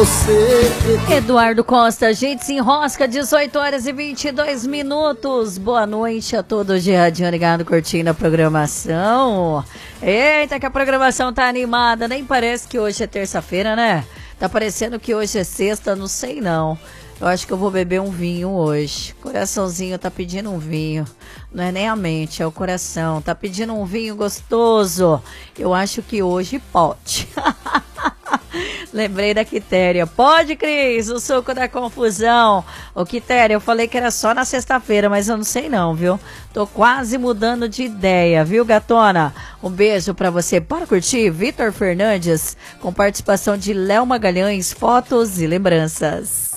Eduardo Costa, gente se enrosca, 18 horas e 22 minutos. Boa noite a todos de radinho ligado, curtindo a programação. Eita, que a programação tá animada, nem parece que hoje é terça-feira, né? Tá parecendo que hoje é sexta, não sei não. Eu acho que eu vou beber um vinho hoje. Coraçãozinho tá pedindo um vinho. Não é nem a mente, é o coração. Tá pedindo um vinho gostoso. Eu acho que hoje pode. Lembrei da Quitéria. Pode, Cris, o suco da confusão. Ô, Quitéria, eu falei que era só na sexta-feira, mas eu não sei não, viu? Tô quase mudando de ideia, viu, gatona? Um beijo pra você. Para curtir, Vitor Fernandes, com participação de Léo Magalhães, fotos e lembranças.